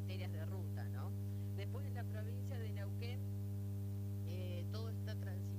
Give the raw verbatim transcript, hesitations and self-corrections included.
arterias de ruta, ¿no? Después en la provincia de Neuquén, eh, todo está transitado